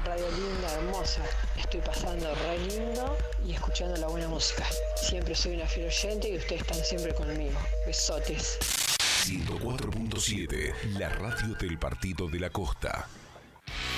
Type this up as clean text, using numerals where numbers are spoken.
radio linda, hermosa. Estoy pasando re lindo y escuchando la buena música. Siempre soy una fiel oyente y ustedes están siempre conmigo. Besotes. 104.7, la radio del Partido de la Costa.